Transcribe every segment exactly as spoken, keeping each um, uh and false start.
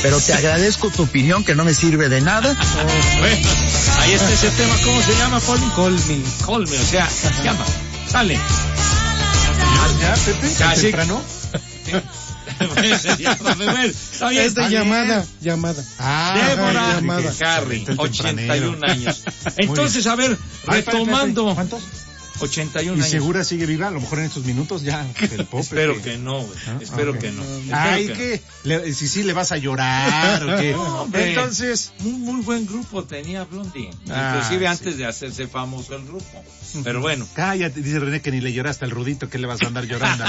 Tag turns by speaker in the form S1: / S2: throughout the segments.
S1: pero te agradezco tu opinión que no me sirve de nada.
S2: Oh, bueno, ahí está ese tema. ¿Cómo se llama, Poli?
S3: Call me.
S2: Call me, o sea, llama. Sale.
S4: Ya, Pepe,
S2: Casi.
S4: temprano.
S3: Es de llamada, llamada.
S4: Ah,
S2: Débora
S3: llamada.
S2: Harry, ochenta y un años. Entonces, a ver,
S4: Ay,
S2: retomando.
S4: Pepe, ¿cuántos?
S2: ochenta y un
S4: ¿Y
S2: años.
S4: segura sigue viva? A lo mejor en estos minutos ya el Pope.
S2: Espero que no, güey.
S4: ¿Ah?
S2: Espero
S4: Okay.
S2: que no.
S4: Ay,
S2: Espero
S4: que le, si sí le vas a llorar o qué.
S2: No, hombre.
S4: Entonces,
S2: Muy, muy buen grupo tenía Blondie.
S4: Ah,
S2: Inclusive
S4: sí.
S2: antes de hacerse famoso el grupo. Pero bueno.
S4: cállate, dice René que ni le lloraste al Rudito, que le vas a andar llorando.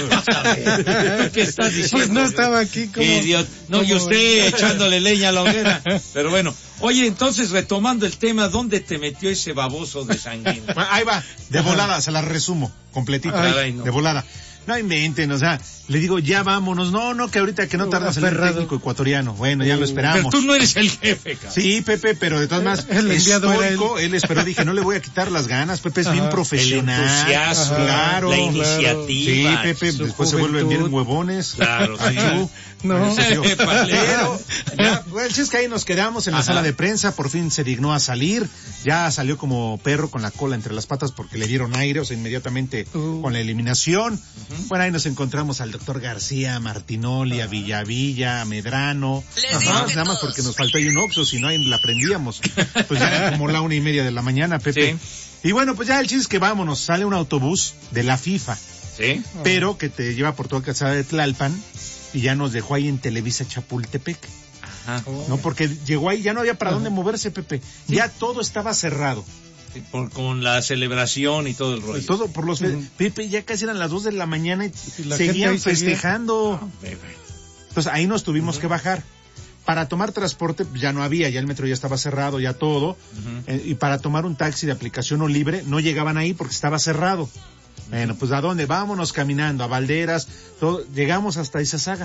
S2: ¿Qué estás diciendo?
S3: Pues no estaba aquí como...
S2: Qué idiota. No, y usted echándole leña a la hoguera. Pero bueno. Oye, entonces, retomando el tema, ¿dónde te metió ese baboso de Sanguín?
S4: Ahí va, de volada, se la resumo, completita.
S2: Ay, no.
S4: De volada. No inventen, o sea, le digo, ya vámonos. No, no, que ahorita que no tarda en salir el técnico ecuatoriano. Bueno, ya lo esperamos.
S2: Pero tú no eres el jefe, cabrón.
S4: Sí, Pepe, pero de todas maneras,
S3: El enviado era
S4: estoico, él esperó, dije, no le voy a quitar las ganas, Pepe es
S3: Ajá.
S4: bien
S2: El
S4: profesional.
S2: entusiasmo,
S4: claro,
S2: la
S4: claro.
S2: iniciativa.
S4: Sí, Pepe,
S3: su
S4: después se vuelven
S3: juventud.
S4: bien huevones.
S2: Claro, sí.
S4: Achú.
S3: No.
S4: Pero,
S2: Épale.
S4: ya, bueno, el chiste es que ahí nos quedamos en la
S2: Ajá.
S4: sala de prensa, por fin se dignó a salir, ya salió como perro con la cola entre las patas porque le dieron aire, o sea, inmediatamente
S3: Uh.
S4: con la eliminación. Bueno, ahí nos encontramos al doctor García, a Martinoli, a Villavilla, a Medrano. Ajá, nada más porque nos faltó ahí un Oxxo, si no ahí la prendíamos. Pues ya era como la una y media de la mañana, Pepe.
S2: Sí.
S4: Y bueno, pues ya el chiste es que vámonos, sale un autobús de la FIFA,
S2: ¿Sí?
S4: pero que te lleva por toda Calzada de Tlalpan y ya nos dejó ahí en Televisa Chapultepec.
S2: Ajá.
S4: No, porque llegó ahí, ya no había para dónde moverse, Pepe. Ya todo estaba cerrado.
S2: Sí, por, con la celebración y todo el rollo.
S4: Todo por los... fe-
S3: Ujú.
S4: Pepe, ya casi eran las dos de la mañana y,
S3: Y la
S4: seguían
S3: gente ahí seguía.
S4: festejando.
S2: Pepe.
S4: Entonces ahí nos tuvimos que bajar. Para tomar transporte pues, ya no había, ya el metro ya estaba cerrado, ya todo.
S2: Ujú.
S4: Eh, y para tomar un taxi de aplicación o libre, no llegaban ahí porque estaba cerrado. Bueno, pues ¿a dónde? Vámonos caminando, a Valderas, todo, llegamos hasta Izazaga.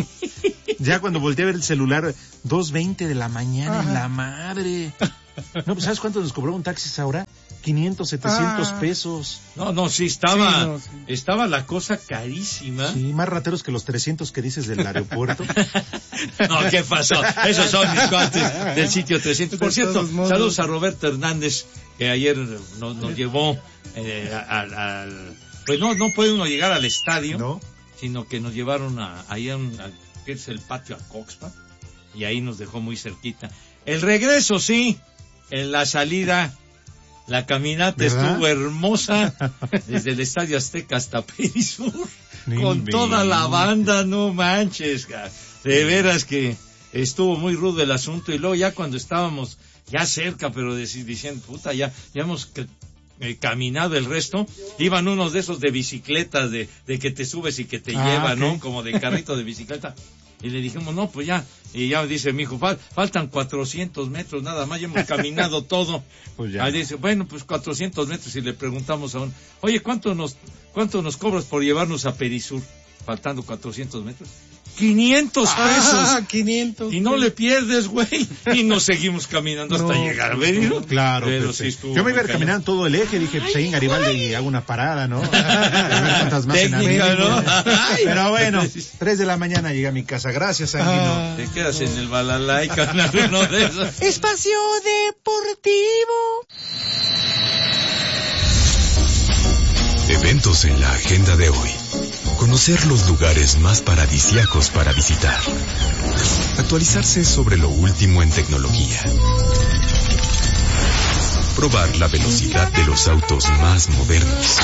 S4: Ya cuando volteé a ver el celular, dos veinte de la mañana, en la madre. No, pues ¿sabes cuánto nos cobró un taxi ahora? quinientos, setecientos
S3: Ah.
S4: pesos.
S2: No, no, sí estaba,
S3: Sí, no, sí.
S2: estaba la cosa carísima.
S4: Sí, más rateros que los trescientos que dices del aeropuerto.
S2: No, ¿qué pasó? Esos son mis cuates del sitio trescientos. Por
S3: De
S2: cierto,
S3: todos modos.
S2: saludos a Roberto Hernández, que ayer nos, nos llevó eh, al, al... Pues no, no puede uno llegar al estadio,
S4: ¿No?
S2: sino que nos llevaron a, ahí a, un, a que es el patio a Coxpa, y ahí nos dejó muy cerquita. El regreso, sí, en la salida, la caminata
S4: ¿verdad?
S2: estuvo hermosa, desde el Estadio Azteca hasta Perisur,
S4: Ni
S2: con
S4: inventes.
S2: toda la banda, no manches, ca- de veras que estuvo muy rudo el asunto, y luego ya cuando estábamos ya cerca, pero deci- diciendo, puta, ya, ya hemos que- eh, caminado el resto, iban unos de esos de bicicletas, de, de que te subes y que te
S4: Ah,
S2: llevan,
S4: ok.
S2: ¿no? Como de carrito de bicicleta. Y le dijimos, no, pues ya, y ya dice mi hijo, "Fal- faltan cuatrocientos metros nada más, ya hemos caminado todo".
S4: Pues ya.
S2: Ahí dice, bueno, pues cuatrocientos metros, y le preguntamos a uno, oye, ¿cuánto nos, cuánto nos cobras por llevarnos a Perisur? Faltando cuatrocientos metros. quinientos pesos.
S3: Ah, quinientos.
S2: Y no le pierdes, güey. Y nos seguimos caminando hasta
S3: No,
S2: llegar a
S3: pues,
S2: Perisur.
S4: Claro,
S2: Pero
S4: Pepe.
S2: sí estuvo
S4: Yo me iba a
S2: muy
S4: ir caminando todo el eje, dije, pues ahí en Garibaldi hago una parada, ¿no? A ver cuántas más en
S2: Técnica,
S4: América.
S2: ¿no? Ay.
S4: Pero bueno, tres de la mañana llegué a mi casa, gracias, Sanguino.
S3: Ah.
S2: Te quedas en el balalaica, en uno de esos.
S3: Espacio Deportivo.
S5: Eventos en la agenda de hoy. Conocer los lugares más paradisíacos para visitar. Actualizarse sobre lo último en tecnología. Probar la velocidad de los autos más modernos.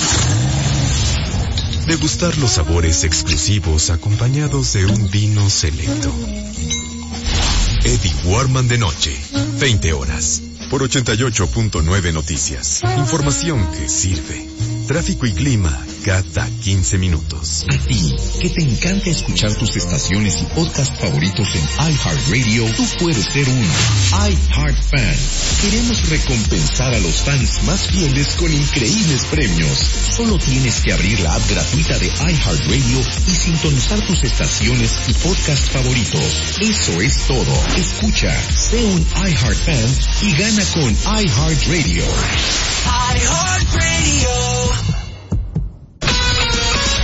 S5: Degustar los sabores exclusivos acompañados de un vino selecto. Eddie Warman de noche, veinte horas, por ochenta y ocho punto nueve Noticias. Información que sirve. Tráfico y clima cada quince minutos.
S6: A ti, que te encanta escuchar tus estaciones y podcast favoritos en iHeartRadio, tú puedes ser un iHeart Fan. Queremos recompensar a los fans más fieles con increíbles premios. Solo tienes que abrir la app gratuita de iHeartRadio y sintonizar tus estaciones y podcast favoritos. Eso es todo. Escucha, sé un iHeart Fan y gana con iHeartRadio. iHeartRadio.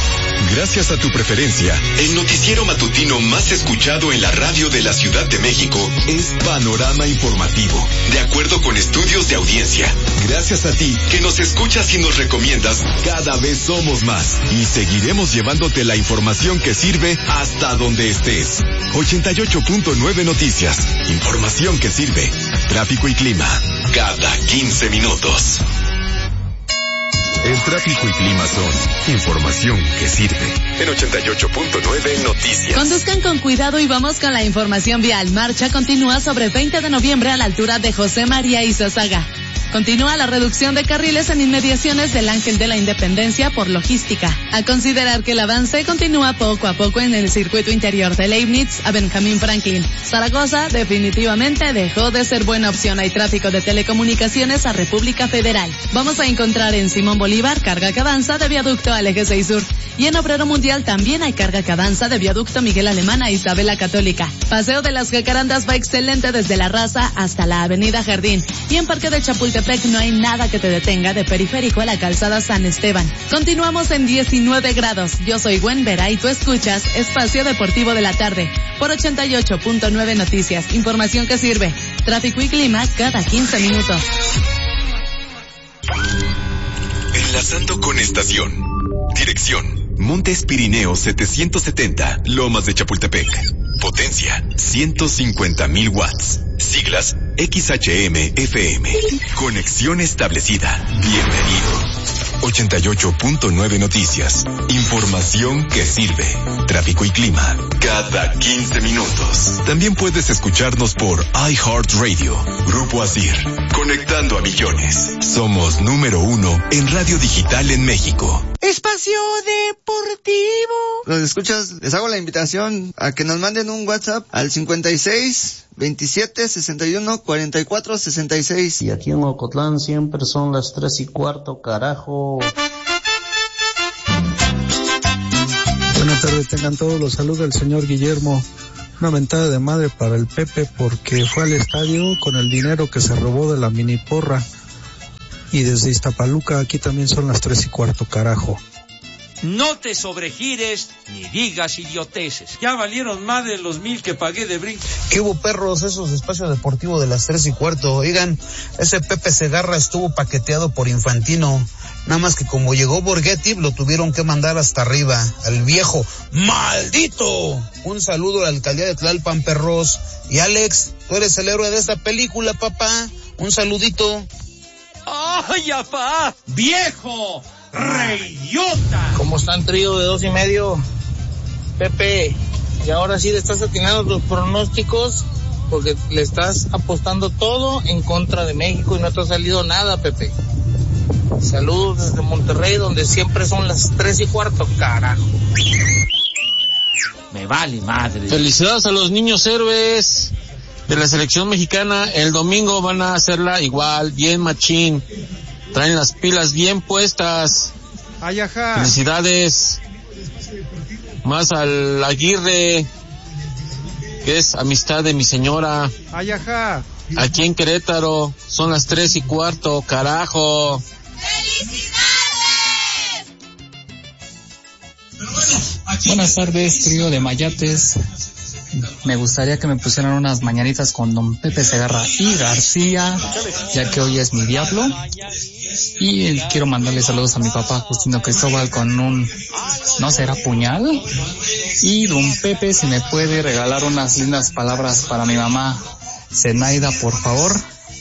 S5: Gracias a tu preferencia, el noticiero matutino más escuchado en la radio de la Ciudad de México es Panorama Informativo, de acuerdo con estudios de audiencia. Gracias a ti, que nos escuchas y nos recomiendas, cada vez somos más y seguiremos llevándote la información que sirve hasta donde estés. ochenta y ocho punto nueve Noticias, información que sirve. Tráfico y clima, cada quince minutos. El tráfico y clima son información que sirve. En ochenta y ocho punto nueve Noticias.
S7: Conduzcan con cuidado y vamos con la información vial. Marcha continúa sobre veinte de noviembre a la altura de José María Izazaga. Continúa la reducción de carriles en inmediaciones del Ángel de la Independencia por logística. A considerar que el avance continúa poco a poco en el circuito interior de Leibniz a Benjamín Franklin. Zaragoza definitivamente dejó de ser buena opción. Hay tráfico de telecomunicaciones a República Federal. Vamos a encontrar en Simón Bolívar carga que avanza de viaducto al Eje seis Sur. Y en Obrero Mundial también hay carga que avanza de viaducto Miguel Alemán a Isabel la Católica. Paseo de las Jacarandas va excelente desde La Raza hasta la Avenida Jardín. Y en Parque de Chapultepec no hay nada que te detenga de Periférico a la Calzada San Esteban. Continuamos en diecinueve grados. Yo soy Gwen Vera y tú escuchas Espacio Deportivo de la Tarde por ochenta y ocho punto nueve Noticias. Información que sirve. Tráfico y clima cada quince minutos.
S5: Enlazando con estación. Dirección: Montes Pirineos setecientos setenta, Lomas de Chapultepec. Potencia: ciento cincuenta mil watts. Siglas: X H M F M. Conexión establecida. Bienvenido. ochenta y ocho punto nueve Noticias. Información que sirve. Tráfico y clima cada quince minutos. También puedes escucharnos por iHeartRadio. Grupo Asir. Conectando a millones. Somos número uno en radio digital en México.
S3: Espacio Deportivo.
S1: Los escuchas, les hago la invitación a que nos manden un WhatsApp al cincuenta y seis, veintisiete, sesenta y uno, cuarenta y cuatro, sesenta y seis.
S8: Y aquí en Ocotlán siempre son las tres y cuarto, carajo.
S9: Buenas tardes, tengan todos los saludos del señor Guillermo. Una mentada de madre para el Pepe porque fue al estadio con el dinero que se robó de la mini porra. Y desde Iztapaluca, aquí también son las tres y cuarto, carajo.
S2: No te sobregires ni digas idioteces. Ya valieron más de los mil que pagué de brinco.
S10: ¿Qué hubo, perros? Esos espacios deportivos de las tres y cuarto. Oigan, ese Pepe Segarra estuvo paqueteado por Infantino. Nada más que como llegó Borghetti, lo tuvieron que mandar hasta arriba. Al viejo maldito. Un saludo a la alcaldía de Tlalpan, perros. Y Alex, tú eres el héroe de esta película, papá. Un saludito.
S2: ¡Ay, apá! ¡Viejo! ¡Reyota!
S11: ¿Cómo están, trío de dos y medio? Pepe, y ahora sí le estás atinando los pronósticos porque le estás apostando todo en contra de México y no te ha salido nada, Pepe. Saludos desde Monterrey, donde siempre son las tres y cuarto, carajo.
S2: Me vale madre.
S11: Felicidades a los niños héroes de la selección mexicana. El domingo van a hacerla igual, bien machín. Traen las pilas bien puestas.
S4: Ay, ajá.
S11: Felicidades. Más al Aguirre, que es amistad de mi señora.
S4: Ay, ajá.
S11: Aquí en Querétaro son las tres y cuarto, carajo.
S12: Buenas tardes, trío de Mayates. Me gustaría que me pusieran unas mañanitas con don Pepe Segarra y García, ya que hoy es mi diablo. Y quiero mandarle saludos a mi papá Justino Cristóbal con un, no será puñal. Y don Pepe, si me puede regalar unas lindas palabras para mi mamá Zenaida, por favor.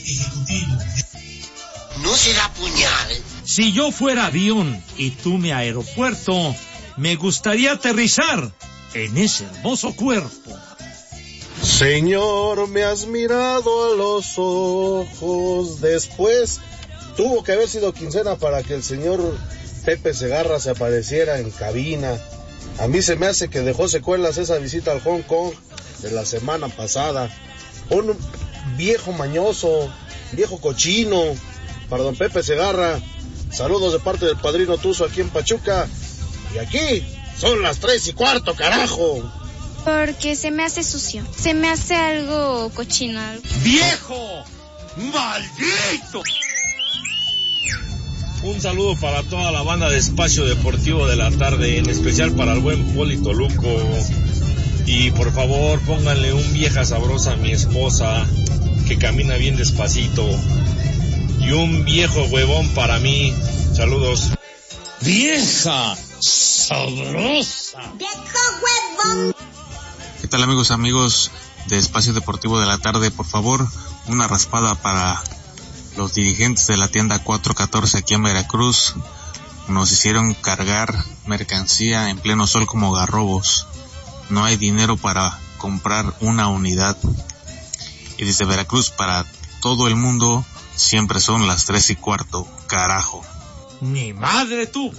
S13: No será puñal.
S2: Si yo fuera avión y tú mi aeropuerto, me gustaría aterrizar en ese hermoso cuerpo.
S14: Señor, me has mirado a los ojos. Después tuvo que haber sido quincena para que el señor Pepe Segarra se apareciera en cabina. A mí se me hace que dejó secuelas esa visita al Hong Kong de la semana pasada. Un viejo mañoso, viejo cochino, para don Pepe Segarra. Saludos de parte del padrino Tuzo aquí en Pachuca. Y aquí son las tres y cuarto, carajo.
S15: Porque se me hace sucio, se me hace algo cochino.
S2: ¡Viejo! ¡Maldito!
S16: Un saludo para toda la banda de Espacio Deportivo de la tarde, en especial para el buen Poli Toluco. Y por favor, pónganle un vieja sabrosa a mi esposa, que camina bien despacito. Y un viejo huevón para mí. Saludos.
S17: Vieja sabrosa.
S18: Viejo huevón.
S19: ¿Qué tal, amigos, amigos de Espacio Deportivo de la tarde? Por favor, una raspada para los dirigentes de la tienda cuatro catorce aquí en Veracruz. Nos hicieron cargar mercancía en pleno sol como garrobos. No hay dinero para comprar una unidad. Y desde Veracruz para todo el mundo siempre son las tres y cuarto, carajo.
S2: Ni madre tuvo.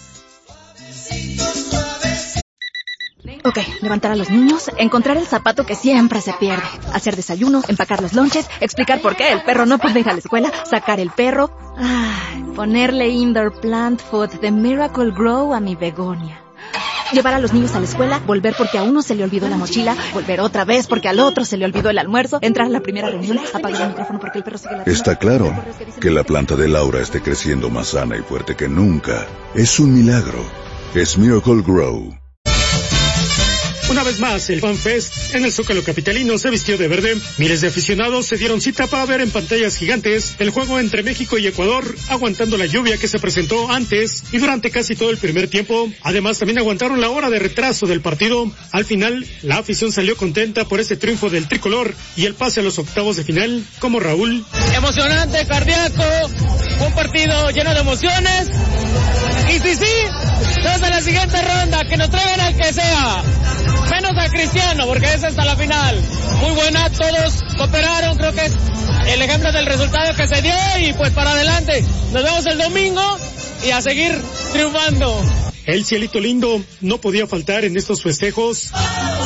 S20: Ok, levantar a los niños, encontrar el zapato que siempre se pierde, hacer desayuno, empacar los lonches, explicar por qué el perro no puede ir a la escuela, sacar el perro, ay, ponerle indoor plant food de Miracle Grow a mi begonia. Llevar a los niños a la escuela, volver porque a uno se le olvidó la mochila, volver otra vez porque al otro se le olvidó el almuerzo, entrar a la primera reunión, apagar el micrófono porque el perro sigue ladrando.
S21: Está claro que la planta de Laura esté creciendo más sana y fuerte que nunca. Es un milagro. Es Miracle Grow.
S22: Una vez más, el FanFest en el Zócalo capitalino se vistió de verde. Miles de aficionados se dieron cita para ver en pantallas gigantes el juego entre México y Ecuador, aguantando la lluvia que se presentó antes y durante casi todo el primer tiempo. Además, también aguantaron la hora de retraso del partido. Al final, la afición salió contenta por ese triunfo del tricolor y el pase a los octavos de final, como Raúl.
S23: Emocionante, cardíaco, un partido lleno de emociones. Y sí, sí, vamos a la siguiente ronda, que nos traigan al que sea. Menos a Cristiano, porque es hasta la final. Muy buena, todos cooperaron, creo que es el ejemplo del resultado que se dio y pues para adelante. Nos vemos el domingo y a seguir triunfando.
S22: El cielito lindo no podía faltar en estos festejos.